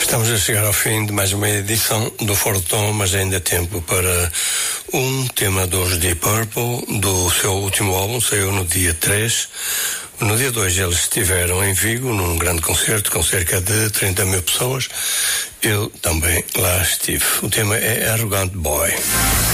Estamos a chegar ao fim de mais uma edição do Fortão, mas ainda há tempo para um tema dos Deep Purple, do seu último álbum, saiu no dia 3. No dia 2 eles estiveram em Vigo, num grande concerto com cerca de 30 mil pessoas. Eu também lá estive. O tema é Arrogant Boy.